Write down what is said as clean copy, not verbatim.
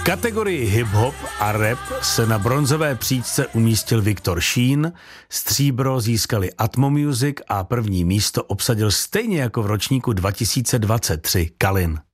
kategorii hip-hop a rap se na bronzové příčce umístil Viktor Šín, stříbro získali Atmo Music a první místo obsadil stejně jako v ročníku 2023 Kalin.